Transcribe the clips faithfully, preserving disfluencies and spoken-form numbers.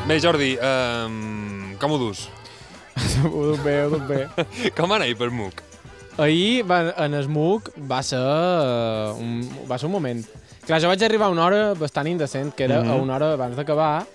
Bé, Jordi, um, com ho dus? Ho duc bé, ho duc bé. Com va anar ahir per M U C? Ahir, va, en el M U C, va ser, uh, un, va ser un moment. Clar, jo vaig arribar a una hora bastant indecent, que era mm -hmm. a una hora abans d'acabar,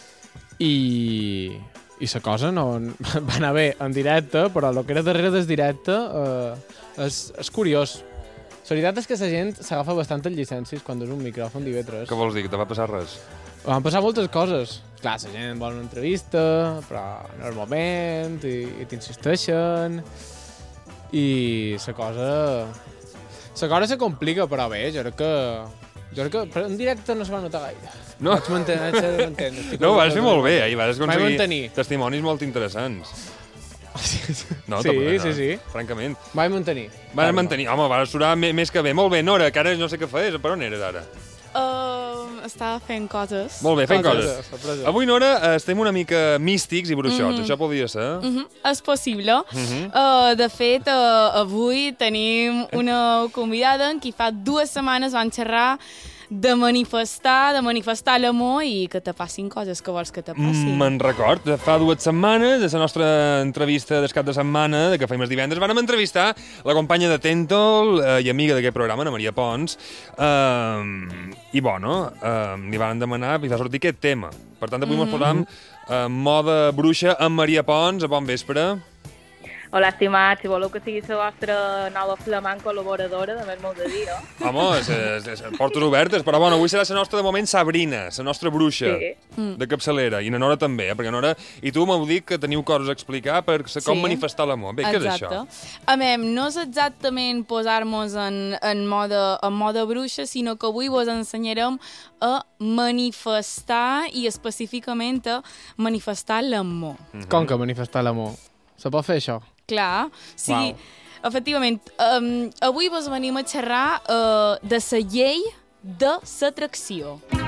i, i la cosa no va anar bé en directe, però el que era darrere del directe uh, és, és curiós. La veritat és que la gent s'agafa bastantes llicències quan dus un micròfon d'I V tres. Què vols dir, que te va passar res? Van passar moltes coses. Clar, la gent vol una entrevista, però no és el moment, i, i t'insisteixen, i la cosa... La cosa se complica, però bé, jo crec que... Jo crec que però en directe no se va notar gaire. No. Vaig mantenir, vaig mantenir. No, ho vas fer molt bé, ahir vas Vaig aconseguir mantenir. testimonis molt interessants. No, Sí, tampoc, sí, sí. Francament. Vaig mantenir. Vas mantenir, home, va sonar més que bé. Molt bé, Nora, que ara no sé què feies, per on eres ara? Uh, estava fent coses. Molt bé, fent Sorpresa, coses. sorpresa. Avui, Nora, estem una mica místics i bruixots, Mhm. això podria ser? Uh -huh. És possible. Mhm. uh, de fet, uh, avui tenim una convidada en qui fa dues setmanes van xerrar de manifestar, de manifestar l'amor i que te passin coses que vols que te passin. Me'n record, fa dues setmanes, a la nostra entrevista del cap de setmana, de que fem els divendres, vam entrevistar la companya de Tentol eh, i amiga d'aquest programa, la Maria Pons, eh, i bueno, eh, li van demanar i va sortir aquest tema. Per tant, avui mm -hmm. ens posam eh, moda bruixa amb Maria Pons. Bon vespre. Hola, estimats, si voleu que sigui la vostra nova flamant col·laboradora, també és molt de dir, no? Home, és, és, és, portes obertes, però bueno, avui serà la nostra, de moment, Sabrina, la nostra bruixa Sí. de capçalera, i na Nora també, eh? Perquè Nora i tu m'heu dit que teniu coses a explicar per com Sí. manifestar l'amor. Bé, què és Exacte. això? A més, no és exactament posar-nos en, en, moda, en moda bruixa, sinó que avui vos ensenyarem a manifestar i específicament a manifestar l'amor. Com que manifestar l'amor? Se pot fer això? Clar, sí, Uau. efectivament. Um, avui vos venim a xerrar uh, de la llei de l'atracció.